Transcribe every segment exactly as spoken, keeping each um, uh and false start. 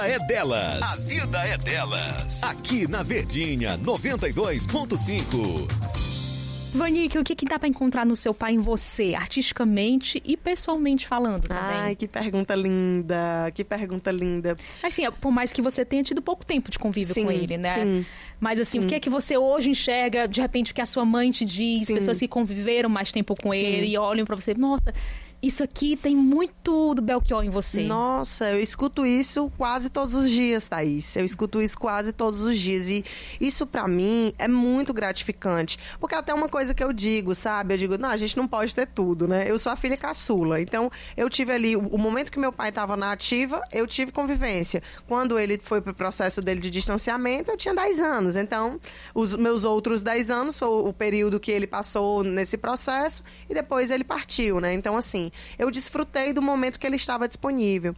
É delas. A vida é delas. Aqui na Verdinha noventa e dois ponto cinco. Vanique, o que, que dá pra encontrar no seu pai em você, artisticamente e pessoalmente falando também? Ai, que pergunta linda, que pergunta linda. Assim, por mais que você tenha tido pouco tempo de convívio sim, com ele, né? Sim. Mas assim, sim. o que é que você hoje enxerga, de repente, o que a sua mãe te diz, sim. pessoas que conviveram mais tempo com sim. ele e olham pra você, nossa, isso aqui tem muito do Belchior em você. Nossa, eu escuto isso quase todos os dias, Thaís. Eu escuto isso quase todos os dias. E isso pra mim é muito gratificante. Porque até uma coisa que eu digo, sabe? Eu digo, não, a gente não pode ter tudo, né? Eu sou a filha caçula. Então, eu tive ali, o momento que meu pai estava na ativa, eu tive convivência. Quando ele foi pro processo dele de distanciamento, eu tinha dez anos. Então, os meus outros dez anos foi o período que ele passou nesse processo e depois ele partiu, né? Então, assim, eu desfrutei do momento que ele estava disponível.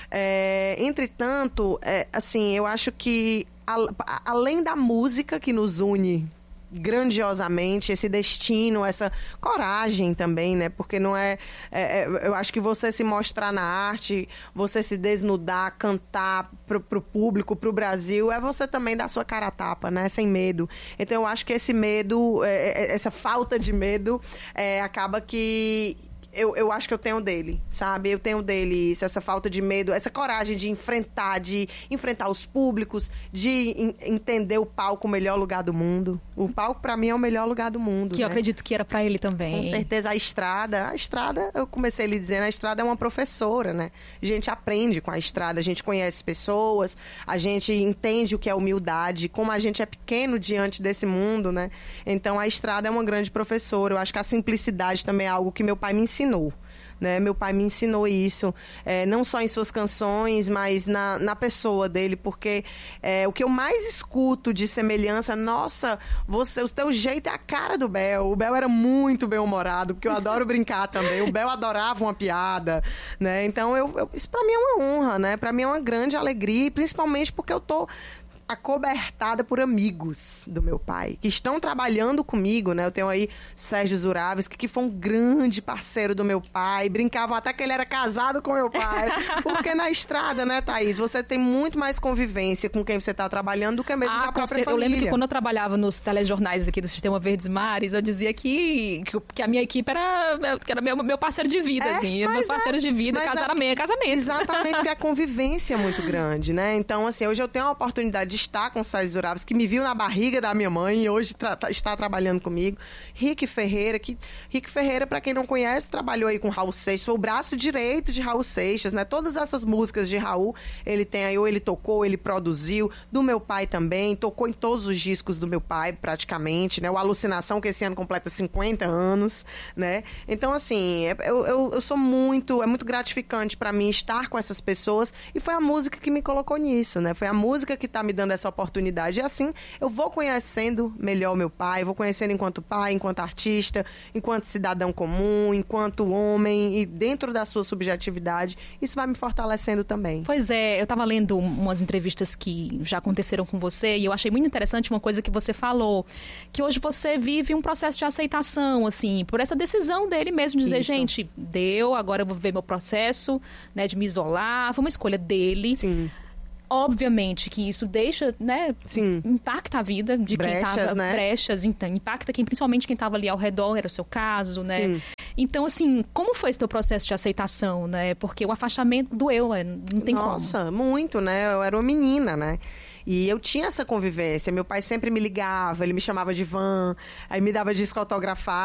É, entretanto, é, assim, eu acho que a, a, além da música que nos une grandiosamente, esse destino, essa coragem também, né? Porque não é, é, é eu acho que você se mostrar na arte, você se desnudar, cantar pro, pro público, pro Brasil, é você também dar sua cara a tapa, né? Sem medo. Então eu acho que esse medo, é, essa falta de medo, é, acaba que Eu, eu acho que eu tenho dele, sabe? Eu tenho dele isso, essa falta de medo, essa coragem de enfrentar, de enfrentar os públicos, de in, entender o palco, o melhor lugar do mundo. O palco, pra mim, é o melhor lugar do mundo. Que né? eu acredito que era pra ele também. Com certeza, a estrada, a estrada, eu comecei lhe dizendo, a estrada é uma professora, né? A gente aprende com a estrada, a gente conhece pessoas, a gente entende o que é humildade, como a gente é pequeno diante desse mundo, né? Então, a estrada é uma grande professora. Eu acho que a simplicidade também é algo que meu pai me ensinou. Né? Meu pai me ensinou isso, é, não só em suas canções, mas na, na pessoa dele, porque é, o que eu mais escuto de semelhança, nossa, você, o teu jeito é a cara do Bel. O Bel era muito bem-humorado, porque eu adoro brincar também. O Bel adorava uma piada, né? Então, eu, eu, isso pra mim é uma honra, né? Pra mim é uma grande alegria, principalmente porque eu tô acobertada por amigos do meu pai, que estão trabalhando comigo, né? Eu tenho aí Sérgio Zuravski, que foi um grande parceiro do meu pai, brincavam até que ele era casado com meu pai, porque na estrada, né, Thaís, você tem muito mais convivência com quem você está trabalhando do que mesmo ah, com a própria família. Eu lembro que quando eu trabalhava nos telejornais aqui do Sistema Verdes Mares, eu dizia que, que, que a minha equipe era, que era meu, meu parceiro de vida, é, assim, meus parceiros é, de vida, casamento, é, casamento. Exatamente, porque a convivência é muito grande, né? Então, assim, hoje eu tenho a oportunidade de estar com o Sérgio Zuravski, que me viu na barriga da minha mãe e hoje tra- está trabalhando comigo. Rick Ferreira, que Rick Ferreira, para quem não conhece, trabalhou aí com Raul Seixas, foi o braço direito de Raul Seixas, né? Todas essas músicas de Raul, ele tem aí, ou ele tocou, ele produziu, do meu pai também, tocou em todos os discos do meu pai, praticamente, né? O Alucinação, que esse ano completa cinquenta anos, né? Então, assim, é, eu, eu, eu sou muito, é muito gratificante para mim estar com essas pessoas e foi a música que me colocou nisso, né? Foi a música que tá me dando essa oportunidade. E assim, eu vou conhecendo melhor o meu pai, vou conhecendo enquanto pai, enquanto artista, enquanto cidadão comum, enquanto homem, e dentro da sua subjetividade, isso vai me fortalecendo também. Pois é, eu tava lendo umas entrevistas que já aconteceram com você e eu achei muito interessante uma coisa que você falou, que hoje você vive um processo de aceitação, assim, por essa decisão dele mesmo, de dizer, isso. gente, deu, agora eu vou ver meu processo, né, de me isolar, foi uma escolha dele. Sim. Obviamente que isso deixa, né, Sim. impacta a vida de brechas, quem tava, né? brechas, então, impacta quem, principalmente quem estava ali ao redor, era o seu caso, né? Sim. Então, assim, como foi esse teu processo de aceitação, né? Porque o afastamento doeu, não tem como. Nossa, muito, né? Eu era uma menina, né? E eu tinha essa convivência. Meu pai sempre me ligava, ele me chamava de van, aí me dava disco autografado.